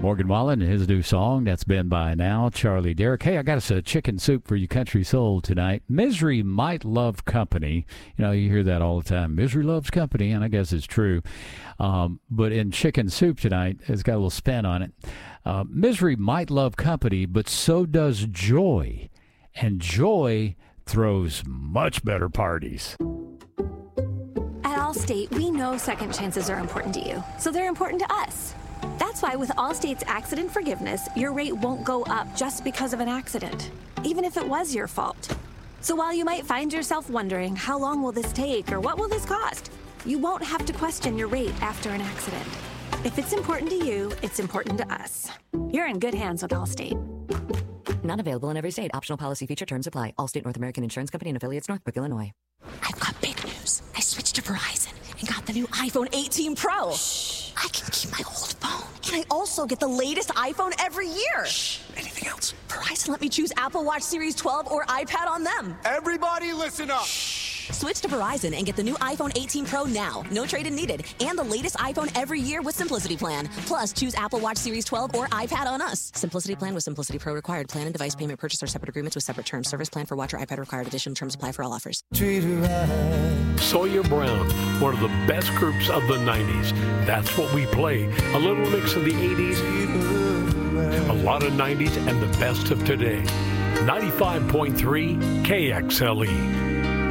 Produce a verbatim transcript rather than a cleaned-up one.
Morgan Wallen and his new song, that's been by now, Charlie Derrick. Hey, I got us a chicken soup for you country soul tonight. Misery might love company. You know, you hear that all the time. Misery loves company, and I guess it's true. Um, but in chicken soup tonight, it's got a little spin on it. Uh, misery might love company, but so does joy. And joy throws much better parties. At Allstate, we know second chances are important to you, so they're important to us. That's why with Allstate's accident forgiveness, your rate won't go up just because of an accident, even if it was your fault. So while you might find yourself wondering, how long will this take or what will this cost? You won't have to question your rate after an accident. If it's important to you, it's important to us. You're in good hands with Allstate. Not available in every state. Optional policy feature terms apply. Allstate North American Insurance Company and affiliates, Northbrook, Illinois. I've got big news. I switched to Verizon and got the new iPhone eighteen Pro. Shh. I can keep my old phone. And I also get the latest iPhone every year. Shh. Anything else? Verizon let me choose Apple Watch Series twelve or iPad on them. Everybody listen up. Shh. Switch to Verizon and get the new iPhone eighteen Pro now. No trade-in needed. And the latest iPhone every year with Simplicity Plan. Plus, choose Apple Watch Series twelve or iPad on us. Simplicity Plan with Simplicity Pro required. Plan and device payment purchase are separate agreements with separate terms. Service plan for watch or iPad required. Additional terms apply for all offers. Sawyer Brown, one of the best groups of the nineties. That's what we play. A little mix of the eighties, a lot of nineties, and the best of today. ninety-five point three K X L E.